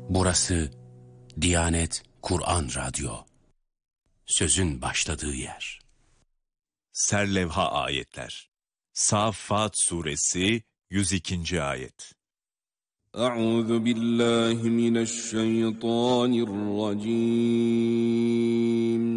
Burası Diyanet Kur'an Radyo. Sözün başladığı yer. Serlevha ayetler. Saffat suresi 102. ayet. Euzu billahi mineşşeytanirracim.